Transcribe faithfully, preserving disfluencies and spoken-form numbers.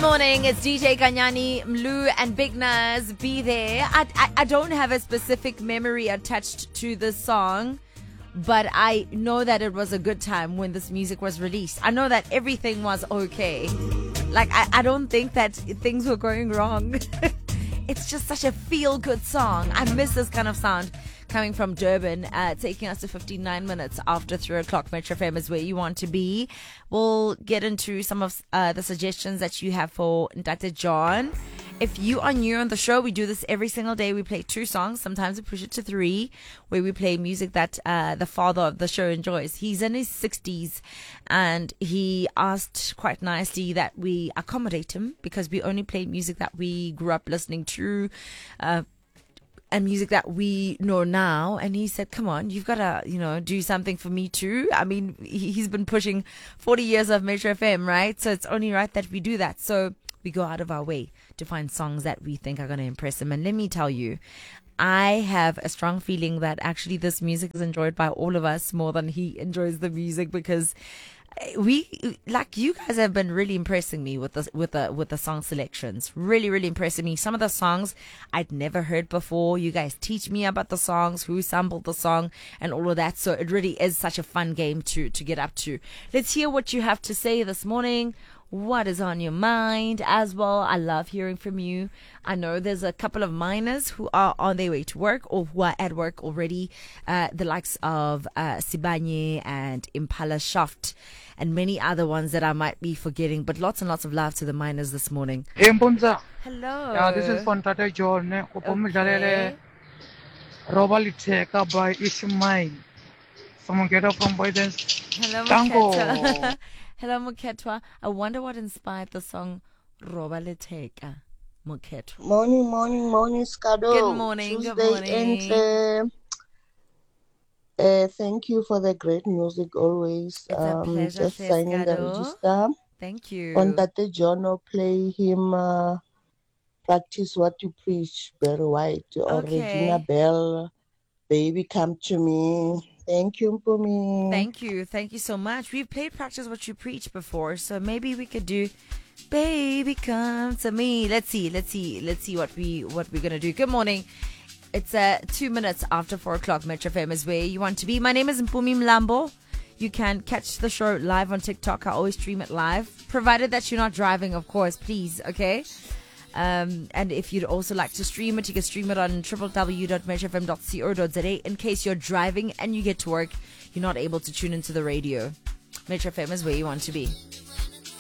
Morning, it's D J Kanyani, Mlu, and Big Naz. Be there. I, I, I don't have a specific memory attached to this song, but I know that it was a good time when this music was released. I know that everything was okay. Like, I, I don't think that things were going wrong. It's just such a feel-good song. I miss this kind of sound coming from Durban, uh, taking us to fifty-nine minutes after three o'clock. Metro F M is where you want to be. We'll get into some of uh, the suggestions that you have for Ntate John. If you are new on the show, we do this every single day. We play two songs. Sometimes we push it to three, where we play music that uh, the father of the show enjoys. He's in his sixties, and he asked quite nicely that we accommodate him because we only play music that we grew up listening to, uh, and music that we know now. And he said, come on, you've got to, you know, do something for me too. I mean, he- he's been pushing forty years of Metro F M, right? So it's only right that we do that. So we go out of our way to find songs that we think are going to impress him. And let me tell you, I have a strong feeling that actually this music is enjoyed by all of us more than he enjoys the music, because we, like, you guys have been really impressing me with the with the with the song selections. Really, really impressing me. Some of the songs I'd never heard before. You guys teach me about the songs, who sampled the song, and all of that. So it really is such a fun game to to get up to. Let's hear what you have to say this morning. What is on your mind as well? I love hearing from you. I know there's a couple of miners who are on their way to work or who are at work already. Uh, the likes of uh, Sibanye and Impala Shaft and many other ones that I might be forgetting. But lots and lots of love to the miners this morning. Hey, Mbunza. Hello. Yeah, this is from Ntate John. Okay. Robaliteka by Ishmael. Someone get up from by then. Hello, Tango. Muketwa. Hello, Muketwa. I wonder what inspired the song Roba Leteka, Muketwa. Morning, morning, morning, Skado. Good morning, Tuesday, good morning. And, uh, uh, thank you for the great music always. It's a pleasure, Just signing the Seskado. register. Thank you. On Tate John, I'll play him uh, Practice What You Preach, Barry White, or Okay. Regina Bell, Baby Come to Me. Thank you for me. Thank you. Thank you so much. We've played Practice What You Preach before, so maybe we could do Baby Come to Me. Let's see. Let's see. Let's see what we what we're gonna do. Good morning. It's uh two minutes after four o'clock. Metro F M is where you want to be. My name is Mpumi Mlambo. You can catch the show live on TikTok. I always stream it live, provided that you're not driving, of course. Please, okay. Um, and if you'd also like to stream it, you can stream it on w w w dot metro f m dot co dot z a in case you're driving and you get to work, you're not able to tune into the radio. Metro F M is where you want to be.